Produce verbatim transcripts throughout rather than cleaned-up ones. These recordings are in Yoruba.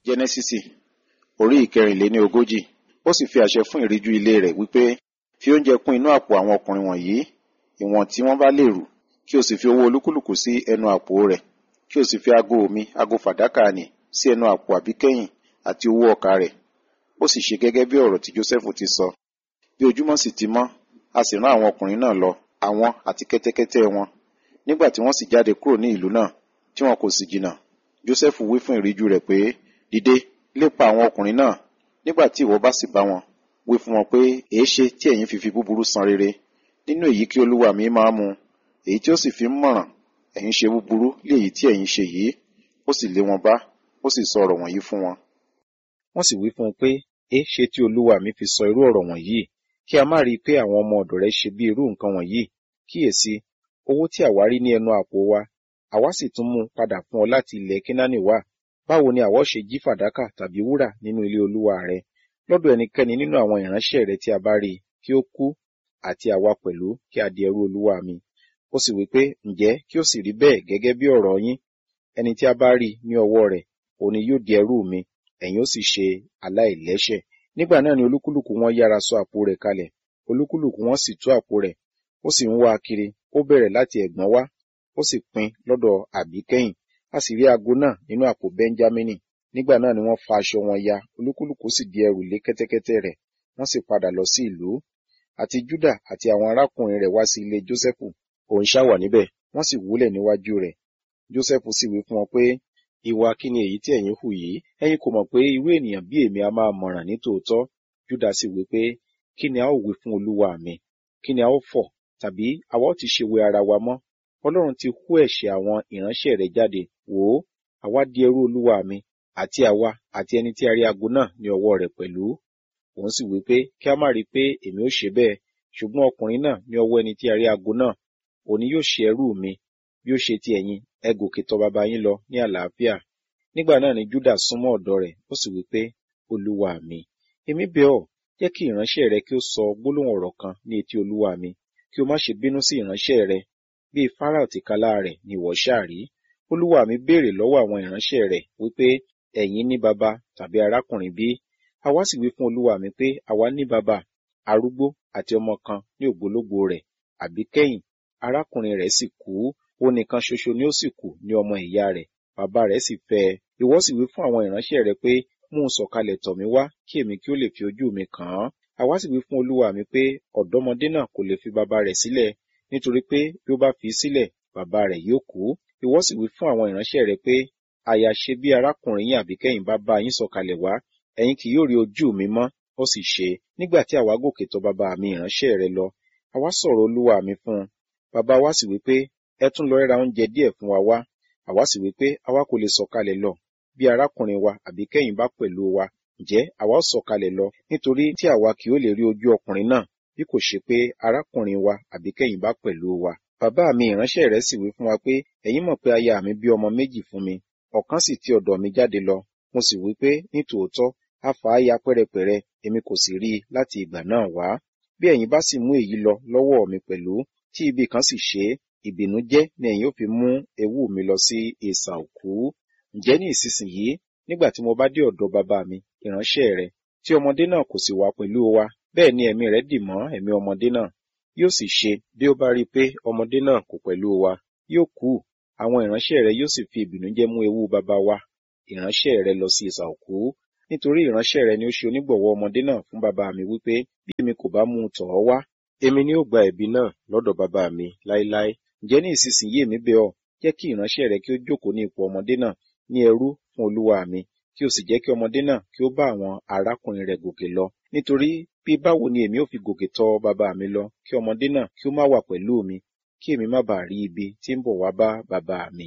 Jẹ́nẹ́sísì orí ìkẹrìnléní ogójì. Ó sì fi àṣẹ fún ìríjú ilé rẹ̀ wípé, fi oúnjẹ kún inú àpò àwọn ọkùnrin wọ̀nyí, ìwọ̀n tí wọ́n bá lè rù, kí o sì fi owó olúkúlùkù sí ẹnu àpò rẹ̀, kí o sì fi ago mi, ago fàdákà nì, sí ẹnu àpò àbíkẹ́yìn àti owó ọkà rẹ̀. Ó sì ṣe gẹ́gẹ́ bí ọ̀rọ̀ tí Jósẹ́fù ti sọ. Bí ojúmọ́ sì ti mọ́, a sì rán àwọn ọkùnrin náà lọ, àwọn àti kẹ́tẹ́kẹ́tẹ́ wọn. Nígbà tí wọ́n sì jáde kúrò ní ìlú náà, tí wọn kò sì jìnnà, Jósẹ́fù wí fún ìríjú rẹ̀ pé, dìde, lépa àwọn ọkùnrin náà. Nígbà tí ìwọ bá sì bá wọn, wí fún wọn pé, èéṣe tí ẹ̀yin fi fi búburú san rere? Nínú èyí kí olúwa mi máa mu, èyí tí ó sì fi ń mọ̀ràn, ẹ̀yin ṣe búburú lé èyí tí ẹ̀yin ṣe yìí. Ó sì lé wọn bá, ó sì sọ ọ̀rọ̀ wọ̀nyí fún wọn. Wọ́n sì wí fún un pé, èéṣe tí olúwa mi fi sọ irú ọ̀rọ̀ wọ̀nyí, kí a má rí i pé àwọn ọmọ ọ̀dọ̀ rẹ̀ ṣe bí irú nǹkan wọ̀nyí. Kíyèsí, owó tí àwa rí ní ẹnu àpò wa, àwa sì tún mú padà fún ọ láti ilẹ̀ Kénáánì wá. Báwo ni àwa ó ṣe jí fàdákà tàbí wúrà nínú ilé olúwa rẹ, lọ́dọ̀ ẹnikẹ́ni nínú àwọn ìránṣẹ́ rẹ tí a bá rí i, kí ó kú, àti àwa pẹ̀lú kí a di ẹrú olúwa mi? Ó sì wí pé, ǹjẹ́ kí ó sì rí bẹ́ẹ̀ gẹ́gẹ́ bí ọ̀rọ̀ yín. Ẹni tí a bá rí ní ọwọ́ rẹ̀, òun ni yóò di ẹrú mi, ẹ̀yin ó sì ṣe aláìlẹ́ṣẹ̀. Nígbà náà ni olúkúlùkù wọn yára sọ àpò rẹ̀ kalẹ̀, olúkúlùkù wọn sì tú àpò rẹ̀, ó sì ń wá kiri, ó bẹ̀rẹ̀ láti ẹ̀gbọ́n wá, ó sì pín lọ́dọ̀ àbíkẹ́yìn. A sì rí ago náà nínú àpò Bẹ́ńjámínì. Nígbà náà ni wọ́n fa aṣọ wọn ya, olúkúlùkù sì di ẹrù lé kẹ́tẹ́kẹ́tẹ́ rẹ̀, wọ́n sì padà lọ sí ìlú. Àti Júdà àti àwọn arákùnrin rẹ̀ wá sí ilé Jósẹ́fù, òun ṣá wà níbẹ̀, wọ́n sì wólẹ̀ níwájú rẹ̀. Jósẹ́fù sì wí fún wọn pé, ìwà kí ni èyí tí ẹ̀yin hù yìí? Ẹ̀yin kò mọ̀ pé irú ènìyàn bí èmi a máa mọ̀ràn ní tòótọ́? Júdà sì wí pé, kí ni a ó wí fún olúwa mi? Kí ni a ó fọ̀? Tàbí àwa ó ti ṣe wẹ ara wa mọ́? Ọlọ́run ti hú ẹ̀ṣẹ̀ àwọn ìránṣẹ́ rẹ̀ jáde. Wò ó, àwa di ẹrú olúwa mi, àti àwa àti ẹni tí a rí ago náà ní ọwọ́ rẹ̀ pẹ̀lú. Òun sì wí pé, kí a má rí i pé èmi ó ṣe bẹ́ẹ̀, ṣùgbọ́n ọkùnrin náà ní ọwọ́ ẹni tí a rí ago náà, òun ni yóò ṣe ẹrú mi. Bí ó ṣe ti ẹ̀yin, ẹ gòkè tọ̀ baba yín lọ ní àlàáfíà. Nígbà náà ni Júdà súnmọ́ ọ̀dọ̀ rẹ̀, ó sì wí pé, olúwa mi, èmi bẹ̀ ọ́, jẹ́ kí ìránṣẹ́ rẹ kí ó sọ gbólóhùn ọ̀rọ̀ kan ní etí olúwa mi, kí o má ṣe bínú sí ìránṣẹ́ rẹ. Bí Fáráò tìkálà rẹ̀ ni ìwọ ṣáà rí. Olúwa mi béèrè lọ́wọ́ àwọn ìránṣẹ́ rẹ̀ wípé, ẹ̀yin ní baba tàbí arákùnrin bí? Àwa sì wí fún olúwa mi pé, àwa ní baba, arúgbó àti ọmọ kan ní ògbólógbò rẹ̀, àbíkẹ́yìn, arákùnrin rẹ̀ sì kú, òun nìkan ṣoṣo ni ó sì kù ní ọmọ ìyá rẹ̀, bàbá rẹ̀ sì fẹ́ ẹ. Ìwọ sì wí fún àwọn ìránṣẹ́ rẹ pé, mú un sọ̀kalẹ̀ tọ̀ mí wá, kí èmi kí ó lè fi ojú mi kàn án. Àwa sì wí fún olúwa mi pé, ọ̀dọ́mọdé náà kò lè fi bàbá rẹ̀ sílẹ̀, nítorí pé bí ó bá fi í sílẹ̀, bàbá rẹ̀ yóò kú. Ìwọ sì wí fún àwọn ìránṣẹ́ rẹ pé, àyà ṣe bí arákùnrin yín àbíkẹ́yìn bá bá yín sọ̀kalẹ̀ wá, ẹ̀yin kì yóò rí ojú mi mọ́. Ó sì ṣe, nígbà tí àwa gòkè tọ̀ bàbá mi ìránṣẹ́ rẹ lọ, àwa sọ̀rọ̀ olúwa mi fún un. Bàbá wa sì wí pé, ẹ tún lọ ra oúnjẹ díẹ̀ fún wa wá. Àwa sì wí pé, àwa kò lè sọ̀kalẹ̀ lọ. Bí arákùnrin wa àbíkẹ́yìn bá pẹ̀lú wa, ǹjẹ́ àwa ó sọ̀kalẹ̀ lọ, nítorí tí àwa kì yóò lè rí ojú ọkùnrin náà, bí kò ṣe pé arákùnrin wa àbíkẹ́yìn bá pẹ̀lú wa. Bàbá mi ìránṣẹ́ rẹ̀ sì wí fún wa pé, ẹ̀yin mọ̀ pé aya mi bí ọmọ méjì fún mi, ọ̀kan sì ti ọ̀dọ̀ mi jáde lọ. Mo sì wí pé, ní tòótọ́, a fà á ya pẹ́rẹpẹ̀rẹ, èmi kò sì rí i láti ìgbà náà wá. Bí ẹ̀yin bá sì mú èyí lọ lọ́wọ́ mi pẹ̀lú, tí ibi kan sì ṣe é, ìbìnújẹ́ ni ẹ̀yin ó fi mú ewú mi lọ sí isà òkú. Ǹjẹ́ ní ìsinsìnyí, nígbà tí mo bá dé ọ̀dọ̀ bàbá mi ìránṣẹ́ rẹ̀, tí ọmọdé náà kò sì wá pẹ̀lú wa, bẹ́ẹ̀ ni ẹ̀mí rẹ̀ dì mọ́ ẹ̀mí ọmọdé náà. Yóò sì ṣe, bí ó bá rí i pé ọmọdé náà kò pẹ̀lú wa, yóò kú. Àwọn ìránṣẹ́ rẹ̀ yóò sì fi ìbìnújẹ́ mú ewú bàbá wa ìránṣẹ́ rẹ̀ lọ sí isà òkú. Nítorí ìránṣẹ́ rẹ̀ ni ó ṣe onígbọ̀wọ́ ọmọdé náà fún bàbá mi wípé, bí èmi kò bá mú un tọ̀ ọ́ wá, èmi ni ó gba ẹ̀bi náà lọ́dọ̀ bàbá mi láéláé. Ǹjẹ́ ní ìsinsìnyí èmi bẹ̀ ọ́, jẹ́ kí ìránṣẹ́ rẹ̀ kí ó jókòó ní ipò ọmọdé náà ní ẹrú fún olúwa mi, kí o sì jẹ́ kí ọmọdé náà kí ó bá àwọn arákùnrin rẹ̀ gòkè lọ. Nítorí bí báwo ni èmi ó fi gòkè tọ̀ bàbá mi lọ, kí ọmọdé náà kí ó má wà pẹ̀lú mi, kí èmi má bàa rí ibi tí ń bọ̀ wá bá bàbá mi.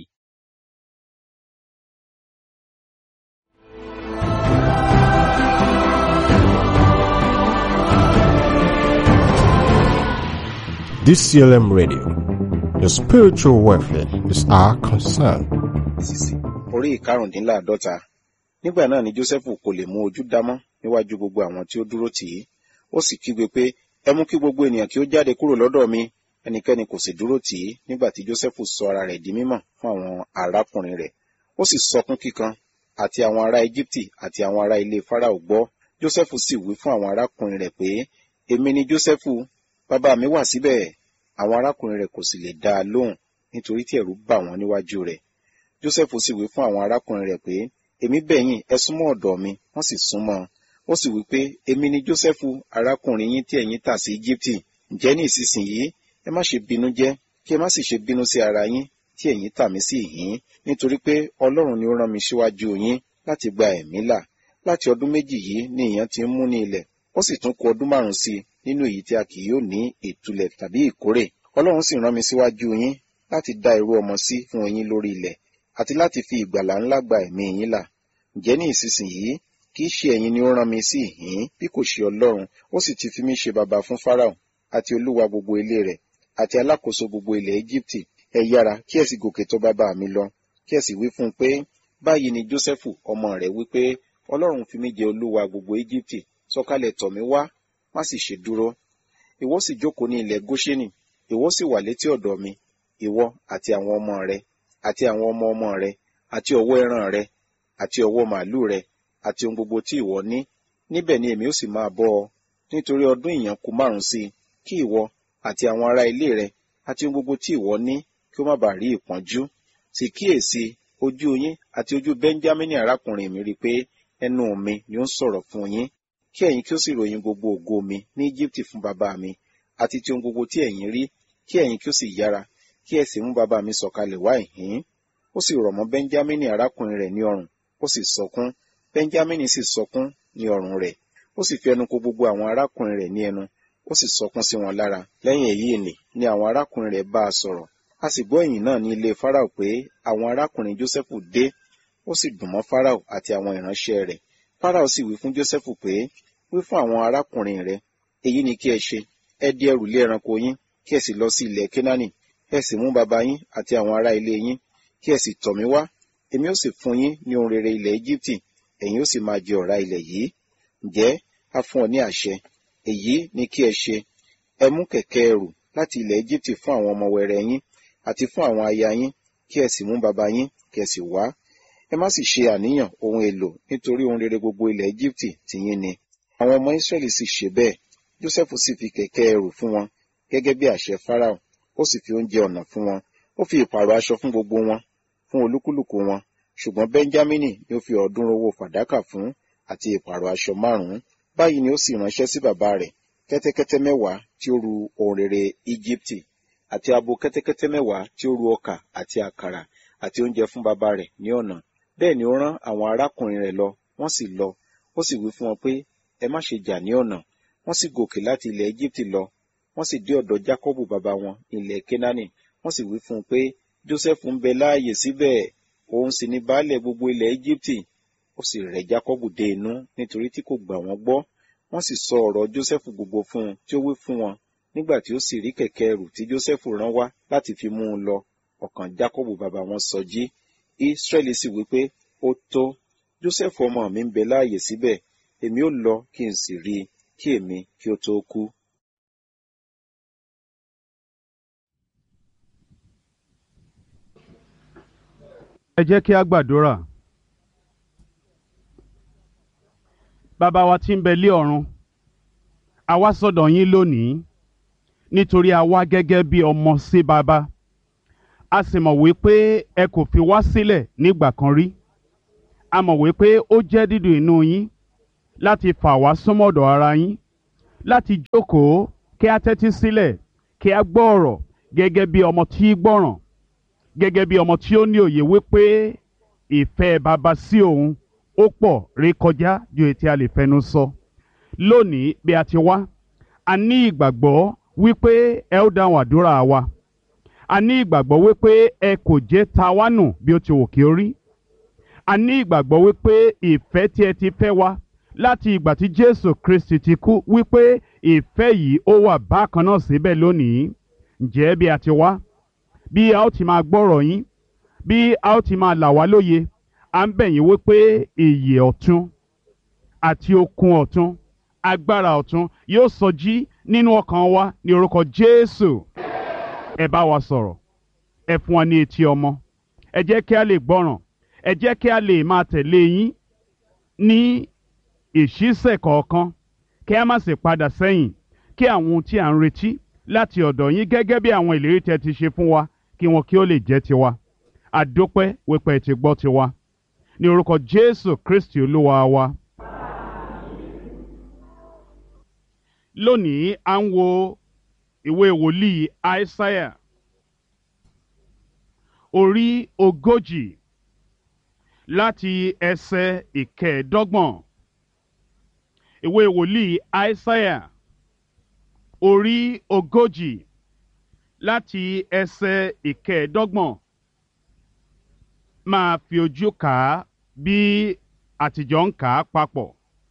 D C L M Radio, your spiritual welfare is our concern. Sísì orí ìkarùndínláàdọ́ta. Nígbà náà ni Jósẹ́fù kò lè mú ojú dámọ́ níwájú gbogbo àwọn tí ó dúró tì í. Ó sì kígbe pé, ẹ mú kí gbogbo ènìyàn kí ó jáde kúrò lọ́dọ̀ mi. Ẹnikẹ́ni kò sì dúró tì í nígbà tí Jósẹ́fù sọ ara rẹ̀ di mímọ̀ fún àwọn arákùnrin rẹ̀. Ó sì sọkún kíkan, àti àwọn ará Íjíbítì àti àwọn ará ilé Fáráò gbọ́. Jósẹ́fù sì wí fún àwọn arákùnrin rẹ̀ pé, èmi ni Jósẹ́fù, bàbá mi wà síbẹ̀. Àwọn arákùnrin rẹ̀ kò sì lè dá a lóhùn nítorí tí ẹ̀rù bà wọ́n níwájú rẹ̀. Jósẹ́fù sì wí fún àwọn arákùnrin rẹ̀ pé, èmi bẹ̀ yín, ẹ súnmọ́ ọ̀dọ̀ mi. Wọ́n sì súnmọ́ ọn. Ó sì wí pé, èmi ni Jósẹ́fù, arákùnrin yín tí ẹ̀yin tà sí Íjíbítì. Ǹjẹ́ ní ìsinsìnyí ẹ má ṣe bínú jẹ́, kí ẹ má sì ṣe bínú sí ara yín tí ẹ̀yin tà mí sí ìhín, nítorí pé Ọlọ́run ni ó rán mi síwájú yín láti gba ẹ̀mí là. Láti ọdún méjì yìí ni ìyàn ti ń mú ní ilẹ̀, ó sì tún kù ọdún márùn-ún sí i nínú èyí tí a kì yóò ní ìtúlẹ̀ tàbí ìkórè. Ọlọ́run sì rán mi síwájú yín láti dá irú ọmọ sí fún yín lórí ilẹ̀, àti láti fi ìgbàlà ńlá gba ẹ̀mí yín là. Ǹjẹ́ ní ìsinsìnyí kì í ṣe ẹ̀yin ni ó rán mi sí ìhín, bí kò ṣe Ọlọ́run. Ó sì ti fi mí ṣe baba fún Fáráò àti olúwa gbogbo ilé rẹ̀ àti alákòóso gbogbo ilẹ̀ Íjíbítì. Ẹ yára kí ẹ sì gòkè tọ̀ bàbá mi lọ, kí ẹ sì wí fún un pé, báyìí ni Jósẹ́fù ọmọ rẹ̀ wí pé, Ọlọ́run fi mí jẹ olúwa gbogbo Íjíbítì. Sọ̀kalẹ̀ tọ̀ mí wá, má sì ṣe dúró. Ìwọ sì jókòó ní ilẹ̀ Góṣẹ́nì, ìwọ sì wà létí ọ̀dọ̀ mi, ìwọ àti àwọn ọmọ rẹ àti àwọn ọmọ ọmọ rẹ àti ọ̀wọ́ ẹran rẹ àti ọ̀wọ́ màálù rẹ àti ohun gbogbo tí ìwọ ní. Níbẹ̀ ni èmi ó sì máa bọ́ ọ, nítorí ọdún ìyàn kù márùn-ún sí i, kí ìwọ àti àwọn ará ilé rẹ àti ohun gbogbo tí ìwọ ní kí ó má bàa rí ìpọ́njú. Sì kíyèsí, ojú yín àti ojú Bẹ́ńjámínì arákùnrin mi rí pé ẹnu mi ni ó ń sọ̀rọ̀ fún yín, kí ẹ̀yin kí ó sì ròyìn gbogbo ògo mi ní Íjíbítì fún bàbá mi, àti ti ohun gbogbo tí ẹ̀yin rí, kí ẹ̀yin kí ó sì yára, kí ẹ sì mú bàbá mi sọ̀kalẹ̀ wá ìhín. Ó sì rọ̀ mọ́ Bẹ́ńjámínì arákùnrin rẹ̀ ní ọrùn, ó sì sọkún. Bẹ́ńjámínì sì sọkún ní ọrùn rẹ̀, ó sì fi ẹnu kò gbogbo àwọn arákùnrin rẹ̀ ní ẹnu, ó sì sọkún sí wọn lára. Lẹ́yìn èyí nì ni àwọn arákùnrin rẹ̀ bá a sọ̀rọ̀. A sì gbọ́ ìyìn náà ní ilé Fáráò pé àwọn arákùnrin Jósẹ́fù dé, ó sì dùn mọ́ Fáráò àti àwọn ìránṣẹ́ rẹ̀. Fáráò sì wí fún Jósẹ́fù pé, wí fún àwọn arákùnrin rẹ̀, èyí ni kí ẹ ṣe, ẹ di ẹrù lé ẹranko yín, kí ẹ sì lọ sí ilẹ̀ Kénáánì, ẹ sì mú bàbá yín àti àwọn ará ilé yín, kí ẹ sì tọ̀ mí wá, èmi ó sì fún yín ní ohun rere ilẹ̀ Íjíbítì, ẹ̀yin ó sì máa jẹ ọ̀rá ilẹ̀ yìí. Ǹjẹ́ a fún ọ ní àṣẹ, èyí ni kí ẹ ṣe, ẹ mú kẹ̀kẹ́ ẹrù láti ilẹ̀ Íjíbítì fún àwọn ọmọ wẹrẹ yín àti fún àwọn aya yín, kí ẹ sì mú bàbá yín, kí ẹ sì wá. Ẹ má sì ṣe àníyàn ohun èlò, nítorí ohun rere gbogbo ilẹ̀ Íjíbítì tiyín ni. Àwọn ọmọ Ísírẹ́lì sì ṣe bẹ́ẹ̀. Jósẹ́fù sì fi kẹ̀kẹ́ ẹrù fún wọn, gẹ́gẹ́ bí àṣẹ Fáráò, ó sì fi oúnjẹ ọ̀nà fún wọn, ó fi ìpààrọ̀ aṣọ fún gbogbo wọn, fún olúkúlùkù wọn. Ṣùgbọ́n Bẹ́ńjámínì ni ó fi ọ̀ọ́dúnrún owó fàdákà fún, àti ìpààrọ̀ aṣọ márùn-ún. Báyìí ni ó sì ránṣẹ́ sí bàbá rẹ̀, kẹ́tẹ́kẹ́tẹ́ mẹ́wàá tí ó ru ohun rere Íjíbítì, àti abo kẹ́tẹ́kẹ́tẹ́ mẹ́wàá tí ó ru ọkà àti àkàrà àti oúnjẹ fún bàbá rẹ̀ ní ọ̀nà. Bẹ́ẹ̀ ni ó rán àwọn arákùnrin rẹ̀ lọ, wọ́n sì lọ, ó sì wí fún wọn pé, ẹ má ṣe jà ní ọ̀nà. Wọ́n sì gòkè láti ilẹ̀ Íjíbítì lọ, wọ́n sì dé ọ̀dọ̀ Jákọ́bù bàbá wọn ilẹ̀ Kénáánì. Wọ́n sì wí fún un pé, Jósẹ́fù ń bẹ láàyè síbẹ̀, òun sì ni baálẹ̀ gbogbo ilẹ̀ Íjíbítì. Ó sì rẹ̀ Jákọ́bù dé inú, nítorí tí kò gbà wọ́n gbọ́. Wọ́n sì sọ ọ̀rọ̀ Jósẹ́fù gbogbo fún un tí ó wí fún wọn. Nígbà tí ó sì rí kẹ̀kẹ́ ẹrù tí Jósẹ́fù rán wá láti fi mú un lọ, ọkàn Jákọ́bù bàbá wọn sọjí. Ísírẹ́lì sì wí pé, ó tó, Jósẹ́fù ọmọ mi ń bẹ láàyè síbẹ̀, èmi ó lọ kí n sì rí i, kí èmi kí ó tó kú. Ẹ jẹ́ kí a gbàdúrà. Bàbá wa tí ń bẹ lé ọ̀run, a wá sọ́dọ̀ yín lónìí nítorí a wá gẹ́gẹ́ bí ọmọ sí bàbá. A sì mọ̀ wípé ẹ kò fi wá sílẹ̀ nígbà kan rí. A mọ̀ wípé ó jẹ́ dídùn inú yín láti fà wá súnmọ́dọ̀ ara yín, láti jókòó kí a tẹ́tí sílẹ̀, kí a gbọ́ ọ̀rọ̀ gẹ́gẹ́ bí ọmọ tí í gbọ́ràn, gẹ́gẹ́ bí ọmọ tí ó ní òye wípé ìfẹ́ bàbá sí òun ó pọ̀ rékọjá ju èyí tí a lè fẹnu sọ. Lónìí bí a ti wá, a ní ìgbàgbọ́ wípé ẹ ó dáhùn àdúrà wa. A ní ìgbàgbọ́ wípé ẹ kò jẹ́ ta wá nù bí ó ti wù kí ó rí. A ní ìgbàgbọ́ wípé ìfẹ́ tí ẹ ti fẹ́ wa láti ìgbà tí Jésù Kristi ti kú, wípé ìfẹ́ yìí ó wà bákan náà síbẹ̀ lónìí. Ǹjẹ́ bí a ti wá, bí a ó ti máa gbọ́rọ̀ yín, bí a ó ti máa là wá lóye, à ń bẹ̀ yín wípé ìyè ọ̀tun àti okun ọ̀tun, agbára ọ̀tun yóò sọjí nínú ọkàn wa ní orúkọ Jésù. Ẹ bá wa sọ̀rọ̀, ẹ fún wa ní etí ọmọ, ẹ jẹ́ kí a lè gbọ́ràn, ẹ jẹ́ kí a lè máa tẹ̀lé yín ní ìṣísẹ̀ kọ̀ọ̀kan kí a má sì padà sẹ́yìn, kí àwọn ohun tí à ń retí láti ọ̀dọ̀ yín gẹ́gẹ́ bí àwọn ìlérí tẹ́ ti ṣe fún wa kí wọn kí ó lè jẹ́ tiwa. Àdópẹ́ wípé ẹ ti gbọ́ tiwa ní orúkọ Jésù Kristi Olúwa wa. Lónìí à ń wo ìwé wòlíì Aísáyà orí ogójì láti ẹsẹ̀ ìkẹẹ̀ẹ́dọ́gbọ̀n. Ìwé wòlíì Aísáyà orí ogójì láti ẹsẹ̀ ìkẹẹ̀ẹ́dọ́gbọ̀n. Máa fi ojú kà á bí àtijọ́ ń kà á papọ̀.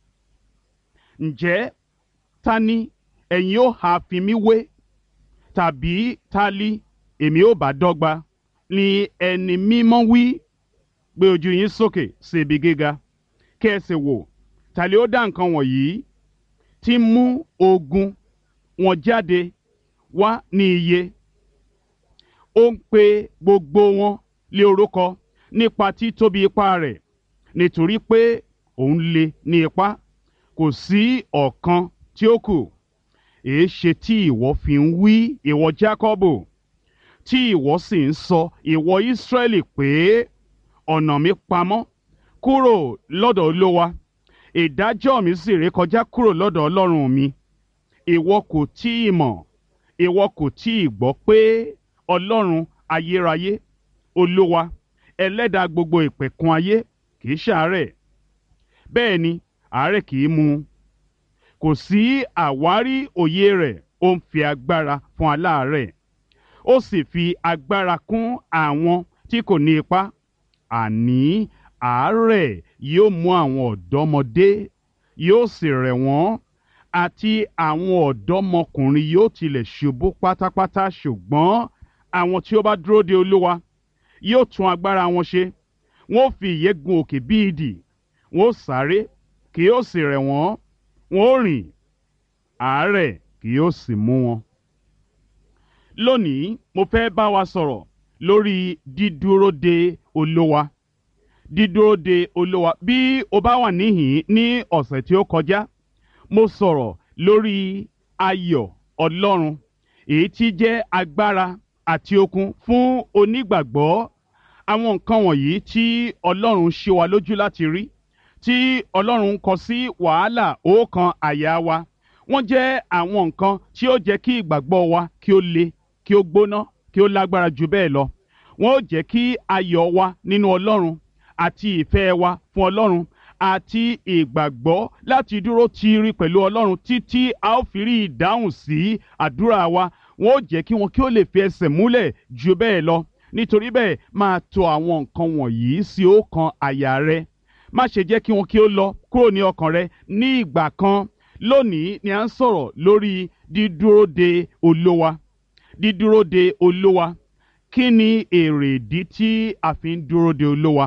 Ǹjẹ́ ta ni ẹ̀yin ó ha fi mí wé, tàbí ta li èmi ó bá dọ́gba? Ni ẹni mímọ́ wí. Gbé ojú yín sókè sí ibi gíga, kí ẹ sì wò, ta li ó dá nǹkan wọ̀nyí tí ń mú ogun wọn jáde wá ní iye? Ó ń pe gbogbo wọn lé orúkọ nípa títóbi ipá rẹ̀, nítorí pé òun le ní ipá, kò sí ọ̀kan tí ó kù. Èéṣe tí ìwọ fi ń wí, ìwọ Jákọ́bù, tí ìwọ sì ń sọ, ìwọ Ísírẹ́lì, pé ọ̀nà mi pamọ́ kúrò lọ́dọ̀ Olúwa, ìdájọ́ mi sì rékọjá kúrò lọ́dọ̀ Ọlọ́run mi? Ìwọ kò tí ì mọ̀, ìwọ kò tí ì gbọ́ pé Ọlọ́run ayérayé, Olúwa, ẹlẹ́dàá gbogbo ìpẹ̀kun ayé, kì í ṣàárẹ̀, bẹ́ẹ̀ ni àárẹ̀ kì í mú un. Kò sí àwárí òye rẹ̀, ó ń fi agbára fún aláàárẹ̀, ó sì fi agbára kún àwọn tí kò ní ipá. Àní àárẹ̀ yóò mú àwọn ọ̀dọ́mọdé, yóò sì rẹ̀ wọ́n, àti àwọn ọ̀dọ́mọkùnrin yóò tilẹ̀ ṣubú pátápátá. Ṣùgbọ́n àwọn tí ó bá dúró de Olúwa yóò tún agbára wọn ṣe. Wọ́n ó fi ìyẹ́ gun òkè bí idì, wọ́n ó sáré kì yóò sì rẹ̀ wọ́n, wọ́n ó rìn, àárẹ̀ kì yóò sì mú wọn. Lónìí mo fẹ́ bá wa sọ̀rọ̀ lórí dídúró de Olúwa. Dídúró de Olúwa. Bí o bá wà níhìn ní ọ̀sẹ̀ tí ó kọjá, mo sọ̀rọ̀ lórí ayọ̀ Ọlọ́run, èyí tí jẹ́ agbára àti okun fún onígbàgbọ́. Àwọn nǹkan wọ̀nyí tí Ọlọ́run ṣe wa lójú láti rí, tí Ọlọ́run kọ sí wàhálà ọkàn àyà wa, wọ́n jẹ́ àwọn nǹkan tí ó jẹ́ kí ìgbàgbọ́ wa kí ó le, kí ó gbóná, kí ó lágbára jù bẹ́ẹ̀ lọ. Wọ́n ó jẹ́ kí ayọ̀ wa nínú Ọlọ́run àti ìfẹ́ wa fún Ọlọ́run àti ìgbàgbọ́ láti dúró tiiri pẹ̀lú Ọlọ́run títí a ó fi rí ìdáhùn sí àdúrà wa, wọ́n ó jẹ́ kí wọn kí ó lè fi ẹsẹ̀ múlẹ̀ jù bẹ́ẹ̀ lọ. Nítorí bẹ́ẹ̀, máa tò àwọn nǹkan wọ̀nyí sí ọkàn àyà rẹ. Má ṣe jẹ́ kí wọn kí ó lọ kúrò ní ọkàn rẹ ní ìgbà kan. Lónìí ni à ń sọ̀rọ̀ lórí dídúró de Olúwa. Dídúró de Olúwa. Kí ni èrè ìdí tí a fi ń dúró de Olúwa?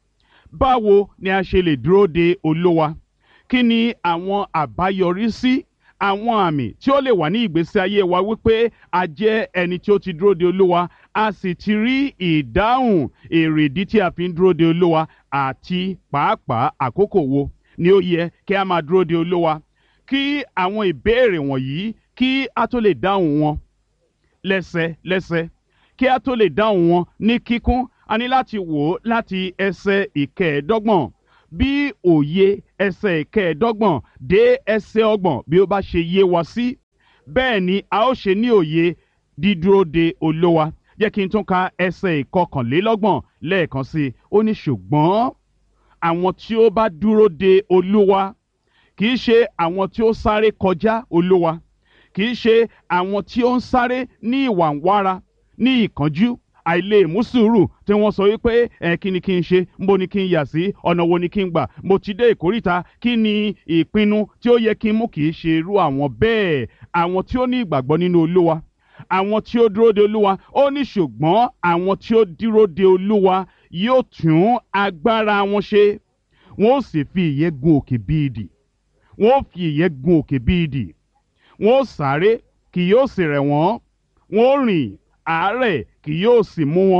Báwo ni a ṣe lè dúró de Olúwa? Kí ni àwọn àbáyọrísí, àwọn àmì tí ó lè wà ní ìgbésí ayé wa wípé a jẹ́ ẹni tí ó ti dúró de Olúwa, a sì ti rí ìdáhùn èrèdí tí a fi ń dúró de Olúwa, àti pàápàá àkókò wo ni ó yẹ kí a máa dúró de Olúwa? Kí àwọn ìbéèrè wọ̀nyí kí a tó lè dáhùn wọn lẹ́sẹlẹ́sẹ, kí a tó lè dáhùn wọn ní kíkún, a ní láti wò ó láti ẹsẹ̀ ìkẹẹ̀ẹ́dọ́gbọ̀n. Bí òye ẹsẹ̀ ìkẹẹ̀ẹ́dọ́gbọ̀n dé ẹsẹ̀ ọgbọ̀n bí ó bá ṣe yé wa sí, bẹ́ẹ̀ ni a ó ṣe ní òye dídúró de Olúwa. Jẹ́ kí n tún ka ẹsẹ̀ ìkọkànlélọ́gbọ̀n lẹ́ẹ̀kan sí i. Ó ní ṣùgbọ́n àwọn tí ó bá dúró de Olúwa kì í ṣe àwọn tí ó sáré kọjá Olúwa, kì í ṣe àwọn tí ó ń sáré ní ìwàǹwara, ní ìkánjú, àìlè mú sùúrù, tí wọ́n sọ wípé ẹ kí ni kí n ṣe, níbo ni kí n yà sí, ọ̀nà wo ni kí n gbà, mo ti dé ìkóríta, kí ni ìpinnu tí ó yẹ kí n mú? Kì í ṣe irú àwọn bẹ́ẹ̀. Àwọn tí ó ní ìgbàgbọ́ nínú Olúwa, àwọn tí ó dúró de Olúwa. Ó ní ṣùgbọ́n àwọn tí ó dúró de Olúwa yóò tún agbára wọn ṣe, wọ́n ó sì fi ìyẹ́ gun òkè bí idì, wọ́n ó fi ìyẹ́ gun òkè bí idì, wọ́n ó sáré kì yóò sì rẹ̀ wọ́n, wọ́n ó rìn, àárẹ̀ kì yóò sì mú wọn.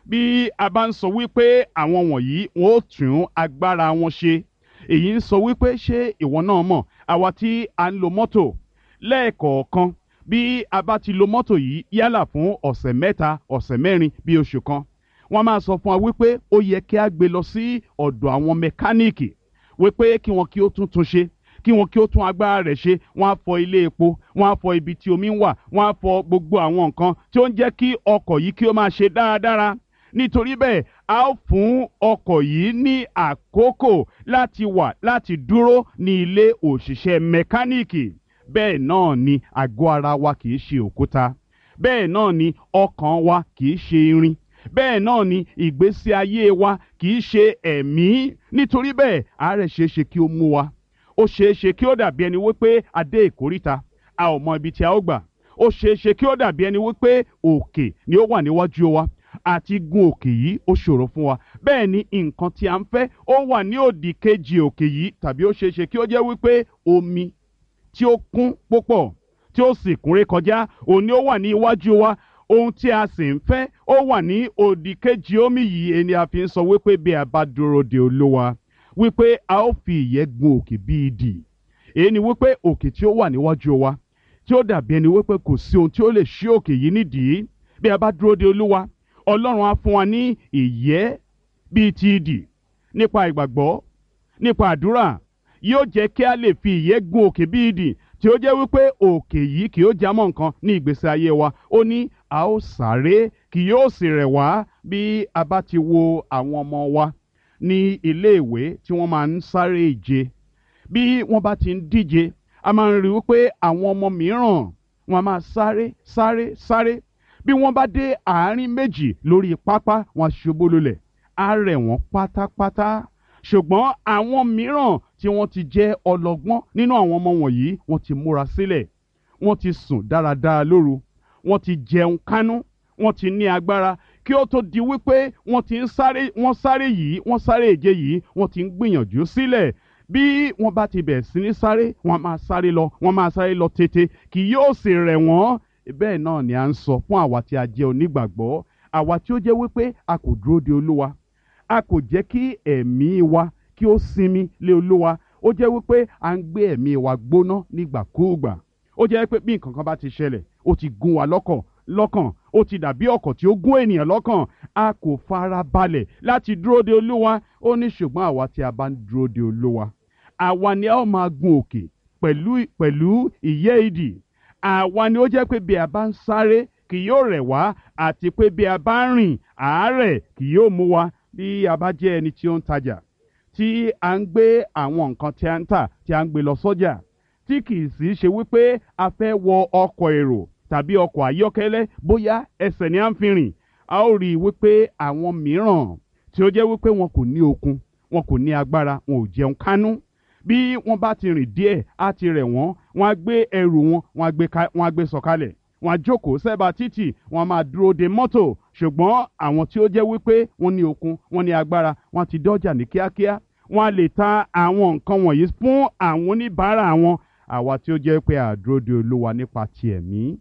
bí a bá ń sọ wípé àwọn wọ̀nyí wọn ó tún agbára wọn ṣe, èyí ń sọ wípé ṣé ìwọ náà mọ̀ àwa tí a ń lo mọ́tò lẹ́ẹ̀kọ̀ọ̀kan, bí a bá ti lo mọ́tò yìí yálà fún ọ̀sẹ̀ mẹ́ta ọ̀sẹ̀ mẹ́rin bí oṣù kan, wọ́n máa sọ fún wa wípé ó yẹ kí a gbé lọ sí ọ̀dọ̀ àwọn mẹkáníìkì wípé kí wọn kí ó tún tún ṣe, kí wọn kí ó tún agbára rẹ̀ ṣe. Wọ́n á fọ ilé epo, wọ́n á fọ ibi tí omi ń wà, wọ́n á fọ gbogbo àwọn nǹkan tí ó ń jẹ́ kí ọkọ̀ yìí kí ó máa ṣe dáradára. Nítorí bẹ́ẹ̀ a ó fún ọkọ̀ yìí ní àkókò láti wà láti dúró ní ilé òṣìṣẹ́ mẹkáníìkì. Bẹ́ẹ̀ náà ni àgọ́ ara wa kì í ṣe òkúta, bẹ́ẹ̀ náà ni ọkàn wa kì í ṣe irin, bẹ́ẹ̀ náà ni ìgbésí ayé wa kì í ṣe ẹ̀mí. Nítorí bẹ́ẹ̀ àárẹ̀ ṣeé ṣe kí ó mú wa, ó ṣeé ṣe kí ó dàbí ẹni wípé a dé ìkóríta a ò mọ ibi tí a ó gbà, ó ṣeé ṣe kí ó dàbí ẹni wípé òkè ni ó wà níwájú wa, àti gun òkè yìí ó ṣòro fún wa. Bẹ́ẹ̀ ni nǹkan tí a ń fẹ́ ó wà ní òdì kejì òkè yìí, tàbí ó ṣeé ṣe kí ó jẹ́ wípé omi tí ó kún púpọ̀ tí ó sì kúnré kọjá òun ni ó wà ní iwájú wa. Ohun tí a sì ń fẹ́ ó wà ní òdì kejì omi yìí. Ẹni a fi ń sọ wípé bí a bá dúró de Olúwa wípé a ó fi ìyẹ́ gun òkè bí idì. Èyí ni wípé òkè tí ó wà níwájú wa tí ó dàbí ẹni wípé kò sí ohun tí ó lè ṣí òkè yìí nídìí. Bí a bá dúró de Olúwa, Ọlọ́run á fún wa ní ìyẹ́ bíi ti idì. Nípa ìgbàgbọ́, nípa àdúrà, yóò jẹ́ kí a lè fi ìyẹ́ gun òkè bí idì, tí ó jẹ́ wípé òkè yìí kì yóò jámọ́ nǹkan ní ìgbésí ayé wa. Ó ní a ó sáré kì yóò sì rẹ̀ wá. Bí a bá ti wo àwọn ọmọ wa ní ilé-ìwé tí wọ́n máa ń sáré ìje, bí wọ́n bá ti ń díje, a máa ń rí wípé àwọn ọmọ mìíràn wọ́n máa sáré sáré sáré. Bí wọ́n bá dé àárín méjì lórí pápá, wọ́n ṣubú lulẹ̀, á rẹ̀ wọ́n pátápátá. Ṣùgbọ́n àwọn mìíràn tí wọ́n ti jẹ́ ọlọ́gbọ́n nínú àwọn ọmọ wọ̀nyí, wọ́n ti múra sílẹ̀, wọ́n ti sùn dáradára lóru, wọ́n ti jẹun kánú, wọ́n ti ní agbára kí ó tó di wípé wọ́n ti ń sáré, wọ́n sáré yìí, wọ́n sáré ìje yìí, wọ́n ti ń gbìyànjú sílẹ̀. Bí wọ́n bá ti bẹ̀rẹ̀ sí ní sáré, wọ́n máa sáré lọ, wọ́n máa sáré lọ tètè, kì yóò sì rẹ̀ wọ́n. Bẹ́ẹ̀ náà ni à ń sọ fún àwa tí a jẹ́ onígbàgbọ́, àwa tí ó jẹ́ wípé a kò dúró de Olúwa, a kò jẹ́ kí ẹ̀mí wa kí ó sinmi lé Olúwa. Ó jẹ́ wípé à ń gbé ẹ̀mí wa gbóná nígbàkúùgbà. Ó jẹ́ pé bí nǹkan kan bá ti ṣẹlẹ̀, ó ti gún wa lọ́kàn lọ́kàn, ó ti dàbí ọ̀kọ̀ tí ó gún ènìyàn lọ́kàn. A kò fara balẹ̀ láti dúró de Olúwa. Ó ní ṣùgbọ́n àwa tí a bá ń dúró de Olúwa, àwa ni a ó máa gun òkè pẹ̀lú pẹ̀lú ìyẹ́ idì. Àwa ni ó jẹ́ pé bí a bá ń sáré kì yóò rẹ̀ wá, àti pé bí a bá ń rìn àárẹ̀ kì yóò mú wa. Bí a bá jẹ́ ẹni tí ó ń tajà, tí a ń gbé àwọn nǹkan tí a ń tà tí a ń gbé lọ sọ́jà, tí kì í sì ṣe wípé a fẹ́ wọ ọkọ̀ èrò tàbí ọkọ̀ ayọ́kẹ́lẹ́, bóyá ẹsẹ̀ ni a ń fi rìn, a ó rí i wípé àwọn mìíràn tí ó jẹ́ wípé wọn kò ní okun, wọn kò ní agbára, wọn ò jẹun kánú. Bí wọ́n bá ti rìn díẹ̀, á ti rẹ̀ wọ́n, wọ́n á gbé ẹrù wọn, wọ́n á gbé ká, wọ́n á gbé sọ̀kalẹ̀, wọ́n á jókòó sẹ́bàá títì, wọ́n á máa dúró de mọ́tò. Ṣùgbọ́n àwọn tí ó jẹ́ wípé wọ́n ní okun, wọ́n ní agbára, wọ́n á ti dọ́jà ní kíákíá, wọ́n á lè ta àwọn nǹkan wọ̀nyí fún àwọn oníbàárà wọn. Àwa tí ó jẹ́ pé a dúró de Olúwa nípa ti ẹ̀mí,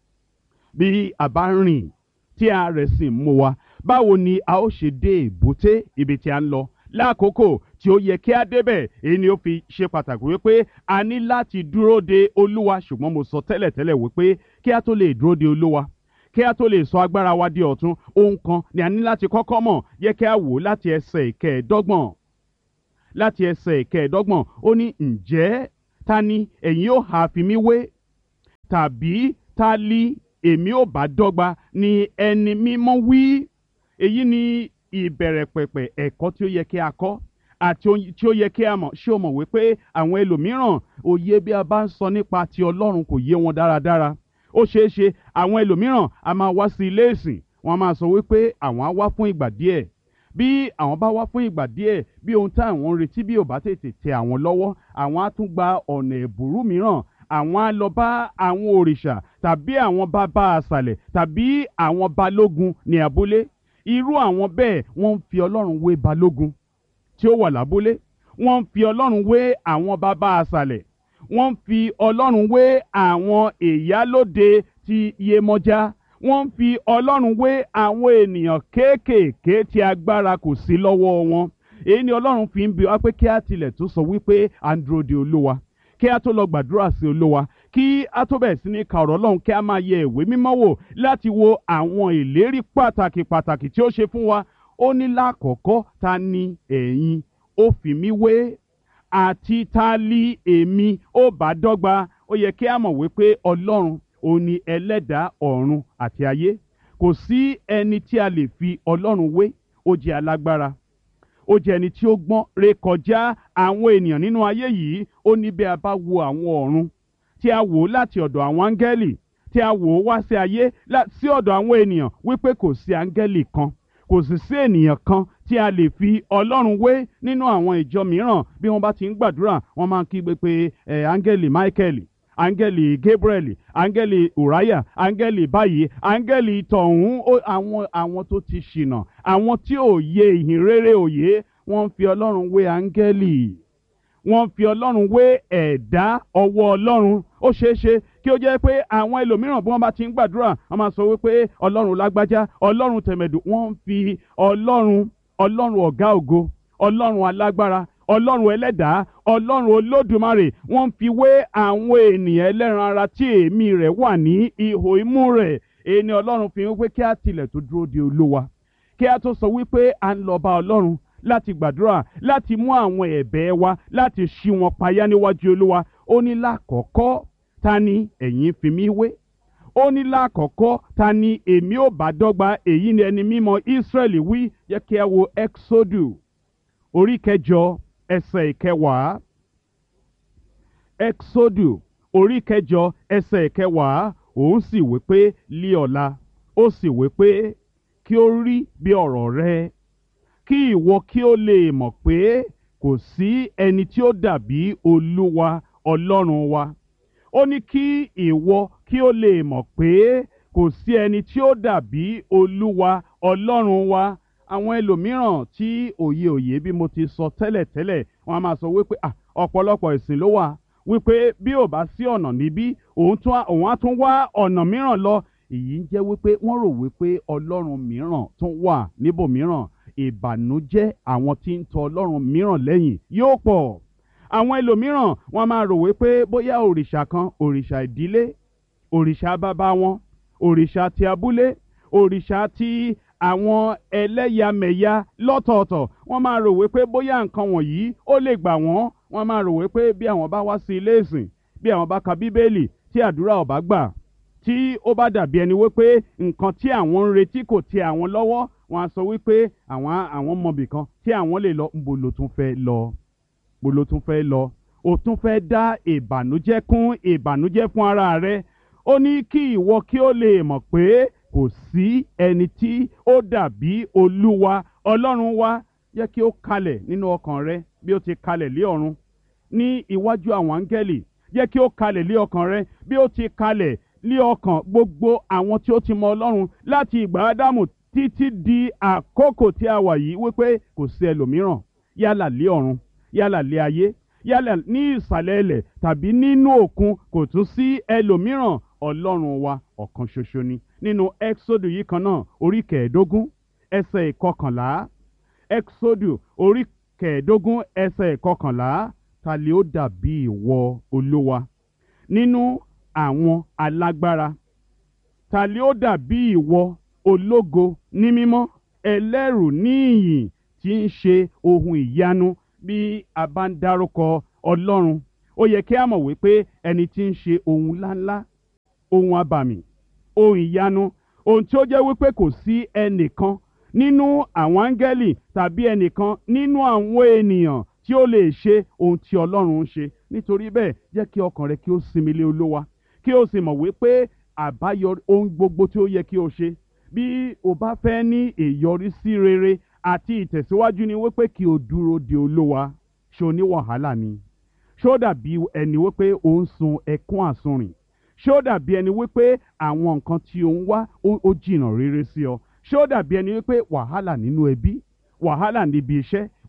bí a bá rìn tí a rẹ̀ sì mú wa, báwo ni a ó ṣe dé èbúté ibi tí a ń lọ lákòókò tí ó yẹ kí a débẹ̀? Èyí ni ó fi ṣe pàtàkì wípé a ní láti dúró de Olúwa. Ṣùgbọ́n mo sọ tẹ́lẹ̀tẹ́lẹ̀ wípé kí a tó lè dúró de Olúwa, kí a tó lè sọ agbára wa di ọ̀tun, ohun kan ni a ní láti kọ́kọ́ mọ̀. Yẹ kí a wò láti ẹsẹ̀ ìkẹẹ̀ẹ́dọ́gbọ̀n. Láti ẹsẹ̀ ìkẹẹ̀ẹ́dọ́gbọ̀n ó ní, ǹjẹ́ ta ni ẹ̀yin ó ha fi mí wé? Tàbí ta li èmi ò bá dọ́gba ni ẹni mímọ́ wí? Èyí ni ìbẹ̀rẹ̀ pẹ̀pẹ̀ ẹ̀kọ́ tí ó yẹ kí a kọ́ àti tí ó yẹ kí a mọ̀. Ṣé o mọ̀ wípé àwọn ẹlòmíràn òye bí a bá ń sọ nípa ti Ọlọ́run kò yé wọn dáradára? Ó ṣeé ṣe àwọn ẹlòmíràn a máa wá sí ilé ìsìn, wọ́n máa sọ wípé àwọn á wá fún ìgbà díẹ̀. Bí àwọn bá wá fún ìgbà díẹ̀, bí ohun tí àwọn ń retí bí ò bá tètè tẹ àwọn lọ́wọ́, àwọn á tún gba ọ̀nà ẹ̀bùrú mìíràn. Àwọn á lọ bá àwọn òrìṣà tàbí àwọn bàbá àṣàlẹ̀ tàbí àwọn balógun ní abúlé. Irú àwọn bẹ́ẹ̀ wọ́n ń fi Ọlọ́run wé balógun tí ó wà lábúlé, wọ́n ń fi Ọlọ́run wé àwọn bàbá àṣàlẹ̀, wọ́n ń fi Ọlọ́run wé àwọn ìyálóde ti Yemọja, wọ́n ń fi ọlọ́run wé àwọn ènìyàn kéékèèké tí agbára kò sí lọ́wọ́ wọn. Èyí ni ọlọ́run fi ń bi wá pé kí á tilẹ̀ tó sọ wípé à ń dúró de olúwa, kí á tó lọ gbàdúrà sí olúwa, kí á tó bẹ̀rẹ̀ sí ní ka ọ̀rọ̀ ọlọ́run, kí á máa yẹ ìwé mímọ́ wò láti wo àwọn ìlérí pàtàkì pàtàkì tí ó ṣe fún wa. Ó ní lákọ̀ọ́kọ́, ta ni ẹ̀yin ó fi mí wé, àti ta li èmi ó bá dọ́gba. Ó yẹ kí á mọ̀ wípé ọlọ́run ó ní ẹlẹ́dàá ọ̀run àti ayé. Kò sí ẹni tí a lè fi ọlọ́run wé. Ó jẹ́ alágbára, ó jẹ́ ẹni tí ó gbọ́n rékọjá àwọn ènìyàn nínú ayé yìí. Ó ní bí a bá wo àwọn ọ̀run, tí a wò ó láti ọ̀dọ̀ àwọn áńgẹ́lì, tí a wò ó wá sí ayé sí ọ̀dọ̀ àwọn ènìyàn, wípé kò sí áńgẹ́lì kan, kò sì sí ènìyàn kan tí a lè fi ọlọ́run wé. Nínú àwọn ìjọ mìíràn, bí wọ́n bá ti ń gbàdúrà, wọ́n máa ń kígbe pé ẹ̀ áńgẹ́lì Michael, áńgẹ́lì Gabriel, áńgẹ́lì Uriah, áńgẹ́lì báyìí, áńgẹ́lì tọ̀hún. àwọn àwọn tó ti ṣìnà, àwọn tí ò yé ìhìn rere òye, wọ́n ń fi ọlọ́run wé áńgẹ́lì, wọ́n ń fi ọlọ́run wé ẹ̀dá ọwọ́ ọlọ́run. Ó ṣeé ṣe kí ó jẹ́ pé àwọn ẹlòmíràn bí wọ́n bá ti ń gbàdúrà, wọ́n máa sọ wípé ọlọ́run lágbájá, ọlọ́run tẹ̀mẹ̀dù. Wọ́n ń fi ọlọ́run, ọlọ́run ọ̀gá ògo, ọlọ́run alágbára, ọlọ́run ẹlẹ́dàá, ọlọ́run olódùmarè, wọ́n ń fi wé àwọn ènìyàn ẹlẹ́ran ara tí èémí rẹ̀ wà ní ihò imú rẹ̀. Èyí ni ọlọ́run fi wípé kí á tilẹ̀ tó dúró de olúwa, kí á tó sọ wípé à ń lọ bá ọlọ́run láti gbàdúrà, láti mú àwọn ẹ̀bẹ̀ wa, láti ṣí wọn payá níwájú olúwa. Ó ní lákọ̀ọ́kọ́, ta ni ẹ̀yin fi mí wé? Ó ní lákọ̀ọ́kọ́, ta ni èmi ò bá dọ́gba? Èyí ni ẹni mímọ́ Ísírẹ́lì wí. Jẹ́ kí a wo Ẹ́kísódù orí kẹjọ ẹsẹ̀ ìkẹwàá. Ẹ́kísódù orí kẹjọ ẹsẹ̀ ìkẹwàá. Òun sì wí pé lí ọ̀la, ó sì wí pé kí ó rí bí ọ̀rọ̀ rẹ, kí ìwọ kí ó lè mọ̀ pé kò sí ẹni tí ó dàbí olúwa ọlọ́run wa. Ó ní kí ìwọ kí ó lè mọ̀ pé kò sí ẹni tí ó dàbí olúwa ọlọ́run wa. Àwọn ẹlòmíràn tí òye òye bí mo ti sọ tẹ́lẹ̀ tẹ́lẹ̀, wọ́n á máa sọ wípé à ọ̀pọ̀lọpọ̀ ìsìn ló wà, wípé bí ò bá sí ọ̀nà níbí, òun tún òun á tún wá ọ̀nà mìíràn lọ. Èyí ń jẹ́ wípé wọ́n rò wípé ọlọ́run mìíràn tún wà níbòmíràn. Ìbànújẹ́ àwọn tí ń tọ ọlọ́run mìíràn lẹ́yìn yóò pọ̀. Àwọn ẹlòmíràn wọ́n máa rò wípé bóyá òrìṣà kan, òrìṣà ìdílé, òrìṣà bàbá wọn, òrìṣà ti abúlé, òrìṣà ti àwọn ẹlẹ́yàmẹ̀yà lọ́tọ̀ọ̀tọ̀, wọ́n máa rò wípé bóyá nǹkan wọ̀nyí ó lè gbà wọ́n. Wọ́n máa rò wípé bí àwọn bá wá sí ilé ìsìn, bí àwọn bá ka bíbélì, tí àdúrà ò bá gbà, tí ó bá dàbí ẹni wípé nǹkan tí àwọn ń retí kò tẹ́ àwọn lọ́wọ́, wọ́n á sọ wípé àwọn àwọn mọbì kan tí àwọn lè lọ. Ńbo ló tún fẹ́ lọ? Ńbo ló tún fẹ́ lọ? O tún fẹ́ dá ìbànújẹ́ kún ìbànújẹ́ fún ara rẹ. Ó ní kí ìwọ kí ó lè mọ̀ pé kò sí ẹni tí ó dàbí olúwa ọlọ́run wa. Jẹ́ kí ó kalẹ̀ nínú ọkàn rẹ bí ó ti kalẹ̀ lé ọ̀run ní iwájú àwọn áńgẹ́lì. Jẹ́ kí ó kalẹ̀ lé ọkàn rẹ bí ó ti kalẹ̀ lé ọkàn gbogbo àwọn tí ó ti mọ ọlọ́run láti ìgbà Ádámù títí di àkókò tí a wà yìí, wípé kò sí ẹlòmíràn yálà lé ọ̀run, yálà lé ayé, yálà ní ìsàlẹ̀ ilẹ̀ tàbí nínú òkun, kò tún sí ẹlòmíràn. Ọlọ́run wa ọ̀kan ṣoṣo ni. Nínú Ẹ́kísódù yìí kan náà, orí kẹẹ̀ẹ́dógún ẹsẹ̀ ìkọkànlá. Ẹ́kísódù orí kẹẹ̀ẹ́dógún ẹsẹ̀ ìkọkànlá. Ta lè ó dàbí ìwọ olúwa nínú àwọn alágbára? Ta lè ó dàbí ìwọ ológo ní mímọ́, ẹlẹ́rù ní ìyìn, tí ń ṣe ohun ìyanu? Bí a bá ń dárúkọ ọlọ́run, ó yẹ kí a mọ̀ wípé ẹni tí ń ṣe ohun ńláńlá, ohun abàmì, ohun ìyanu, ohun tí ó jẹ́ wípé kò sí ẹnìkan nínú àwọn áńgẹ́lì tàbí ẹnìkan nínú àwọn ènìyàn tí ó lè ṣe ohun tí ọlọ́run ń ṣe. Nítorí bẹ́ẹ̀, jẹ́ kí ọkàn rẹ kí ó sinmi lé olúwa, kí ó sì mọ̀ wípé àbáyọ ohun gbogbo tí ó yẹ kí o ṣe, bí o bá fẹ́ ní ìyọrísí rere àti ìtẹ̀síwájú, ni wípé kí o dúró de olúwa. Ṣé o ní wàhálà ni? Ṣé ó dàbí ẹni wípé o ń sun ẹkún àsunrìn? Ṣé ó dàbí ẹni wípé àwọn nǹkan tí o ń wá ó jìnnà rere sí ọ? Ṣé ó dàbí ẹni wípé wàhálà nínú ẹbí, wàhálà níbi iṣẹ́,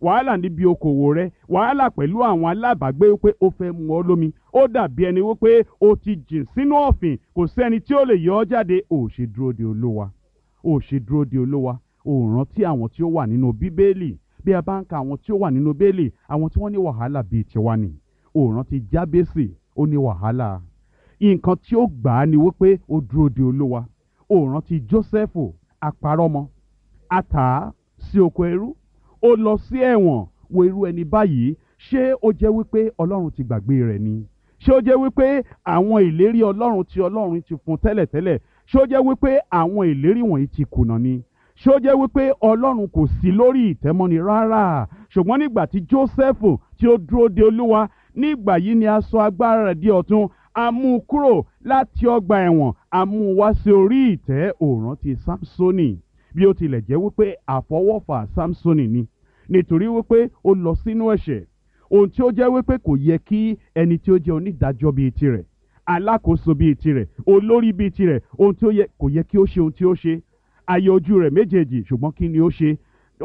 wàhálà níbi okòwò rẹ, wàhálà pẹ̀lú àwọn alábàágbé wípé ó fẹ́ mu ọ́ lómi, ó dàbí ẹni wípé ó ti jìn sínú ọ̀fìn, kò sẹ́ni tí ó lè yọ ọ́ jáde. Ò ṣe dúró de Olúwa, ò ṣe dúró de Olúwa. Ò rántí àwọn tí ó wà nínú Bíbélì. Bí a bá ń ka àwọn tí ó wà nínú Bíbélì, àwọn tí wọ́n ní wàhálà bíi tiwa ni. Ò rántí Jábésì, ó ní wàhálà. Nǹkan tí ó gbà á ni wípé ó dúró de Olúwa. Ò rántí Jósẹ́fù, àparọ́mọ, a tà á sí oko ẹrú, ó lọ sí ẹ̀wọ̀n. Wo irú ẹni báyìí, ṣé ó jẹ́ wípé Ọlọ́run ti gbàgbé rẹ̀ ni? Ṣé ó jẹ́ wípé àwọn ìlérí Ọlọ́run tí Ọlọ́run ti fún tẹ́lẹ̀tẹ́lẹ̀, ṣé ó jẹ́ wípé àwọn ìlérí wọ̀nyí ti kùnà ni? Ṣé ó jẹ́ wípé Ọlọ́run kò sí lórí ìtẹ́mọ́ni rárá? Ṣùgbọ́n nígbà tí Jósẹ́fù tí ó dúró de Olúwa, nígbà yìí ni a sọ agbára rẹ̀ di ọ̀tun, a mú un kúrò láti ọgbà ẹ̀wọ̀n, a mú un wá sí orí ìtẹ́. Ó rántí Sámsónì, bí ó tilẹ̀ jẹ́ wípé àfọwọ́fà Sámsónì ni, nítorí wípé ó lọ sínú ẹ̀ṣẹ̀, ohun tí ó jẹ́ wípé kò yẹ kí ẹni tí ó jẹ́ onídàájọ́ bíi tirẹ̀, alákòóso bíi tirẹ̀, olórí bíi tirẹ̀, ohun tí ó yẹ kò yẹ kí ó ṣe ohun tí ó ṣe. Ayé ojú rẹ̀ méjèèjì, ṣùgbọ́n kí ni ó ṣe?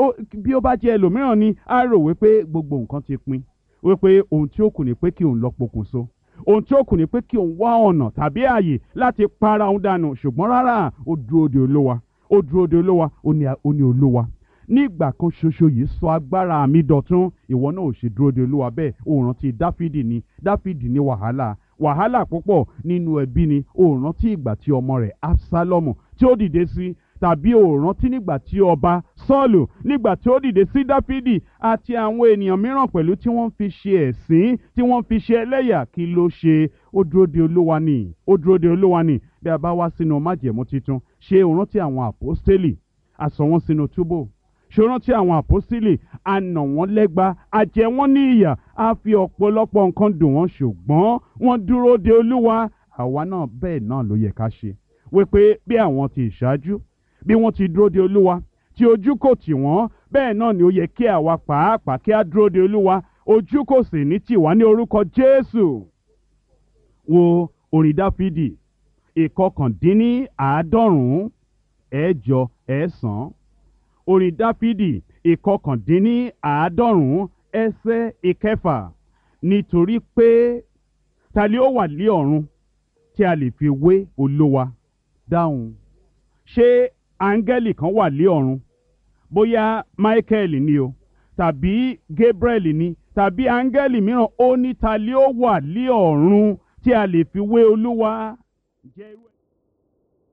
Bí ó bá jẹ́ ẹlòmíràn ni, á rò wípé gbogbo nǹkan ti pin, wípé ohun tí ó kù ni pé kí òun lọ pokùnso, ohun tí ó kù ni pé kí òun wá ọ̀nà tàbí ààyè láti para òun dànù. Ṣùgbọ́n rárá, ó dúró de Olúwa, ó dúró de Olúwa, ó ní Olúwa nígbà kan ṣoṣo yìí sọ agbára mi dọ̀tun. Ìwọ náà ò ṣe dúró de Olúwa bẹ́ẹ̀. Ó rántí Dáfídì ni. Dáfídì ní wàhálà wàhálà púpọ̀ nínú ẹbí ni. Ó rántí ìgbà tí ọmọ rẹ̀ Absalomu tí ó dìde sí, tàbí ó rántí nígbà tí ọba Sọ́ọ̀lù nígbà tí ó dìde sí Dáfídì àti àwọn ènìyàn mìíràn pẹ̀lú tí wọ́n fi ṣe ẹ̀sín, tí wọ́n fi ṣe ẹlẹ́yà. Kí ló ṣe? Ó dúró de Olúwa ni, ó dúró de Olúwa ni. Bí a bá wá sínú májẹ̀mú titun, ṣé ó rántí àwọn àpọ́stélì? A sọ wọ́n sínú túbú. Ṣé ó rántí àwọn àpọ́stélì? A nà wọ́n lẹ́gba, a jẹ wọ́n ní ìyà, a fi ọ̀pọ̀lọpọ̀ nǹkan dùn wọ́n, ṣùgbọ́n wọ́n dúró de Olúwa. Àwa náà bẹ́ẹ̀ náà ló yẹ ká ṣe, wípé bí àwọn ti ìṣáájú, bí wọ́n ti dúró de Olúwa, tí ojú kò tì wọ́n, bẹ́ẹ̀ náà ni ó yẹ kí àwa pàápàá kí á dúró de Olúwa. Ojú kò sì ní tì wá ní orúkọ Jésù. Wo orin Dáfídì ìkọkàndínní àádọ́rùn-ún ẹ̀jọ ẹ̀sán. Orin Dáfídì ìkọkàndínní àádọ́rùn-ún ẹsẹ̀ ìkẹfà. Nítorí pé ta ni ó wà ní ọ̀run tí a lè fi wé Olúwa? Dáhùn. Ṣé áńgẹ́lì kan wà ní ọ̀run? Bóyá Michael ni o, tàbí Gabriel ni, tàbí áńgẹ́lì mìíràn. Ó ní ta ni ó wà ní ọ̀run tí a lè fi wé Olúwa? Jẹ́ irú